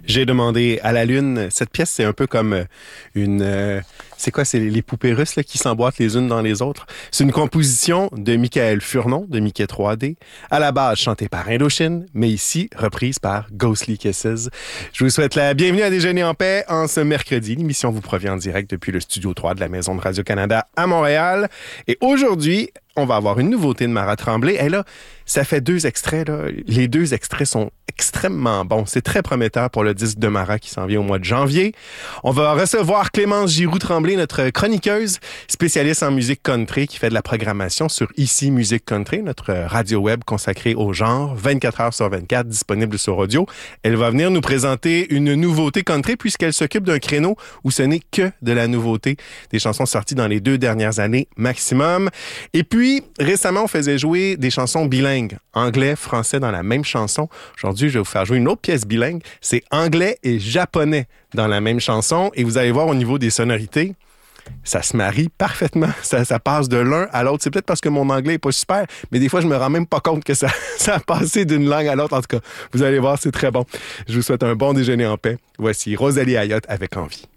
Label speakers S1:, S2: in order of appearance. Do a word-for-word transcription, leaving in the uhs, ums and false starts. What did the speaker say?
S1: J'ai demandé à la lune. Cette pièce, c'est un peu comme une... Euh, c'est quoi? C'est les poupées russes là, qui s'emboîtent les unes dans les autres. C'est une composition de Michael Furnon, de Mickey trois D, à la base chantée par Indochine, mais ici reprise par Ghostly Kisses. Je vous souhaite la bienvenue à Déjeuner en paix en ce mercredi. L'émission vous provient en direct depuis le studio trois de la Maison de Radio-Canada à Montréal. Et aujourd'hui, on va avoir une nouveauté de Mara Tremblay. Et là, ça fait deux extraits. Là. Les deux extraits sont extrêmement bons. C'est très prometteur pour le disque de Mara qui s'en vient au mois de janvier. On va recevoir Clémence Giroux-Tremblay, notre chroniqueuse, spécialiste en musique country, qui fait de la programmation sur Ici Musique Country, notre radio web consacrée au genre, vingt-quatre heures sur vingt-quatre, disponible sur audio. Elle va venir nous présenter une nouveauté country puisqu'elle s'occupe d'un créneau où ce n'est que de la nouveauté, des chansons sorties dans les deux dernières années maximum. Et puis, Puis, récemment, on faisait jouer des chansons bilingues, anglais, français dans la même chanson. Aujourd'hui, je vais vous faire jouer une autre pièce bilingue. C'est anglais et japonais dans la même chanson. Et vous allez voir au niveau des sonorités, ça se marie parfaitement. Ça, ça passe de l'un à l'autre. C'est peut-être parce que mon anglais est pas super, mais des fois, je me rends même pas compte que ça, ça a passé d'une langue à l'autre. En tout cas, vous allez voir, c'est très bon. Je vous souhaite un bon déjeuner en paix. Voici Rosalie Ayotte avec Envie.